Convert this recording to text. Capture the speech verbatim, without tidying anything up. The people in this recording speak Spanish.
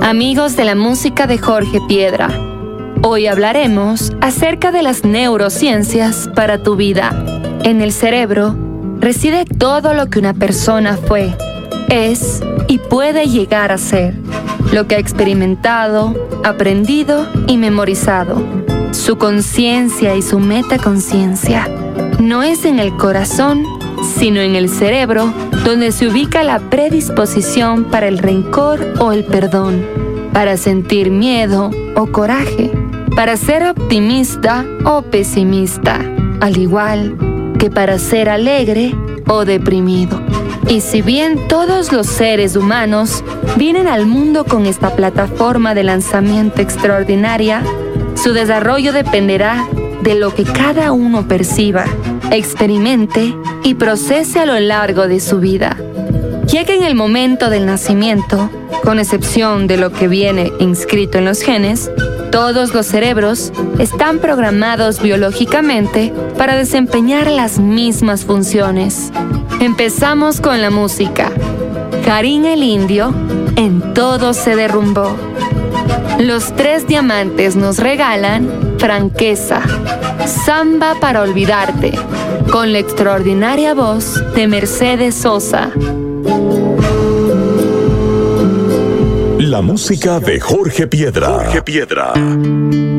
Amigos de la música de Jorge Piedra, hoy hablaremos acerca de las neurociencias para tu vida. En el cerebro reside todo lo que una persona fue, es y puede llegar a ser, lo que ha experimentado, aprendido y memorizado. Su conciencia y su metaconciencia no es en el corazón, sino en el cerebro, donde se ubica la predisposición para el rencor o el perdón, para sentir miedo o coraje, para ser optimista o pesimista, al igual que para ser alegre o deprimido. Y si bien todos los seres humanos vienen al mundo con esta plataforma de lanzamiento extraordinaria, su desarrollo dependerá de lo que cada uno perciba, experimente y procese a lo largo de su vida. Ya que en el momento del nacimiento, con excepción de lo que viene inscrito en los genes, todos los cerebros están programados biológicamente para desempeñar las mismas funciones. Empezamos con la música. Karim el Indio, En todo se derrumbó. Los Tres Diamantes nos regalan Franqueza, Samba para olvidarte, con la extraordinaria voz de Mercedes Sosa. La música de Jorge Piedra. Jorge Piedra.